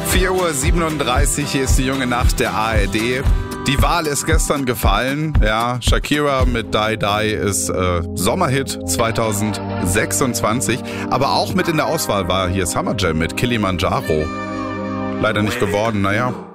4:37 Uhr, hier ist die junge Nacht der ARD. Die Wahl ist gestern gefallen. Ja, Shakira mit Die Die ist Sommerhit 2026. Aber auch mit in der Auswahl war hier Summer Jam mit Kilimanjaro. Leider nicht geworden, naja.